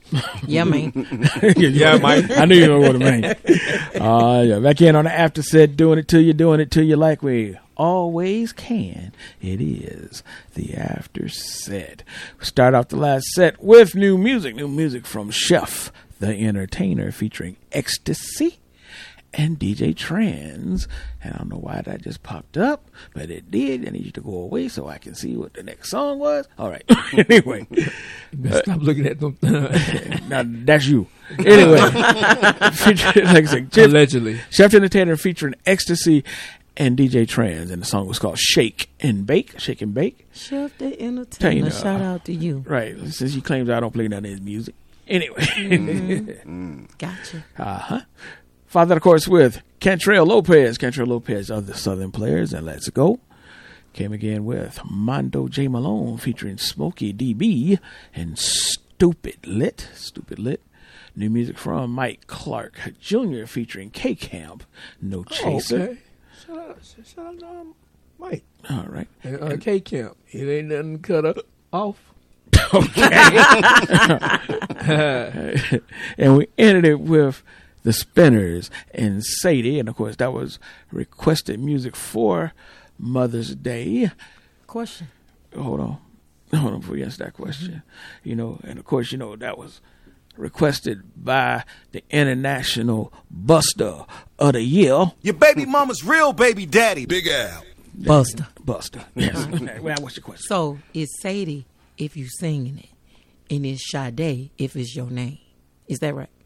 Yeah, man. Yeah, Mike. I knew you know what I mean. Yeah, back in on the after set, doing it to you like we always can. It is the after set. We start off the last set with new music from Chef the Entertainer featuring Ecstasy and DJ Trans. And I don't know why that just popped up, but it did. I need you to go away so I can see what the next song was. All right. Anyway. Stop looking at them. Now, that's you. Anyway. Like I said, Allegedly. Chef the Entertainer featuring Ecstasy and DJ Trans. And the song was called Shake and Bake. Shake and Bake. Chef the Entertainer, shout out to you. Right. Since he claims I don't play none of his music. Anyway. Gotcha. Uh-huh. Followed, of course, with Cantrell Lopez of the Southern Players, and Let's Go. Came again with Mondo J. Malone featuring Smokey DB and Stupid Lit. New music from Mike Clark Jr. featuring K-Camp, No Chaser. Oh, okay. Shout out to Mike. All right. And K-Camp. It ain't nothing cut off. Okay. And we ended it with The Spinners and Sadie. And, of course, that was requested music for Mother's Day. Question. Hold on before you answer that question. And, of course, that was requested by the International Buster of the Year. Your baby mama's real baby daddy. Big Al. Buster. Yes. Well, what's your question? So, it's Sadie if you singing it, and it's Sade if it's your name. Is that right?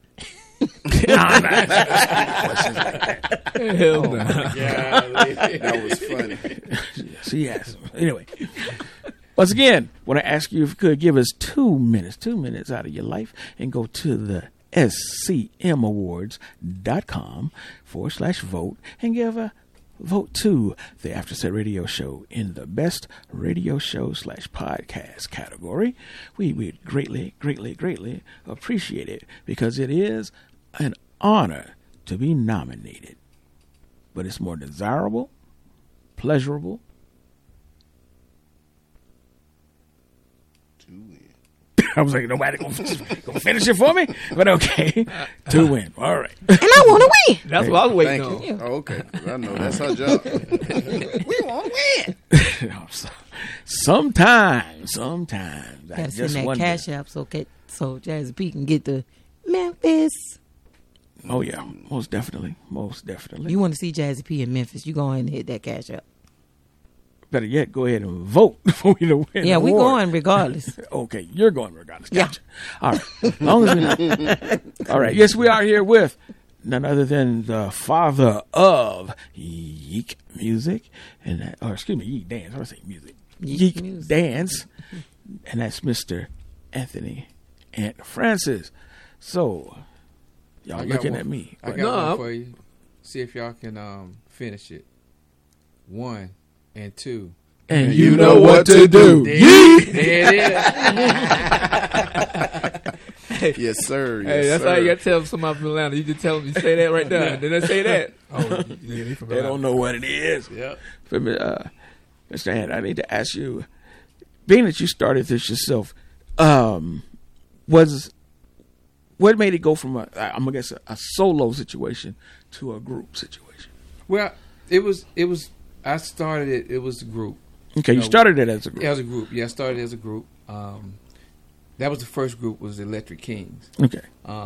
Hell no. That was funny. Yes. Anyway, once again, want to ask you if you could give us 2 minutes out of your life and go to the scmawards.com/vote and give a vote to the After Set Radio Show in the best radio show /podcast category. We would greatly appreciate it because it is an honor to be nominated. But it's more desirable, pleasurable. To win. I was like, nobody gonna finish it for me? But okay. To win. All right. And I want to win. That's what I was waiting Thank on. you. Oh, okay. I know that's her job. We want to win. Sometimes. I Gotta just send that wonder. cash app so Jazzy P can get to Memphis. Oh yeah, most definitely. You want to see Jazzy P in Memphis? You go ahead and hit that cash app. Better yet, go ahead and vote for me to win. Yeah, the we award. going regardless. Okay, you're going regardless. Gotcha. Yeah. All right. As long as we know. All right. Yes, we are here with none other than the father of Yeek Music, Yeek Dance. I was saying music. Yeek Yeek Music. Dance, and that's Mr. Anthony and Francis. So, y'all I got looking one- at me. I got No. one for you. See if y'all can finish it. 1 and 2. And You know what to do. There it is. Yes, sir. Hey, Yes, that's sir. how you got to tell somebody from Atlanta. You just tell them, you say that right now. Then they say that. Oh, yeah, they from they Atlanta. don't know what it is. Yep. For me, Mr. Ant, I need to ask you, being that you started this yourself, what made it go from a solo situation to a group situation? Well, I started it. It was a group. Okay, you started it as a group. Yeah, as a group. Yeah, I started as a group. That was the first group. Was the Electric Kings. Okay.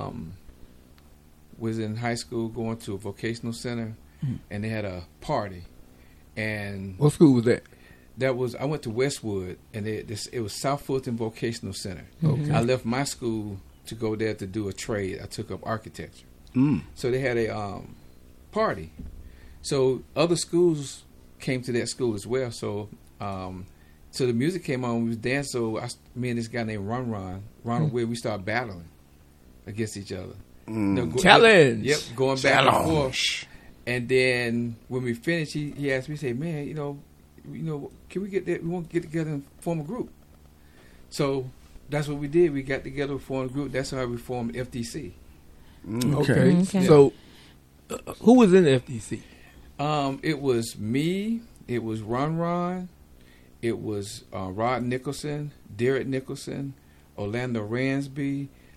Was in high school going to a vocational center, and they had a party, and What school was that? I went to Westwood, and it was South Fulton Vocational Center. Okay. I left my school to go there to do a trade. I took up architecture. So they had a party. So other schools came to that school as well. So the music came on. We was dancing. So me and this guy named Ronald Weir, we started battling against each other. Challenge. Yep, going back and forth. And then when we finished, he asked me, he said, "Man, can we get that? We want to get together and form a group." So that's what we did. We got together and formed a group. That's how we formed FDC. Okay. Okay. So, who was in the FTC? It was me. It was Ron. It was Rod Nicholson, Derek Nicholson, Orlando Ransby,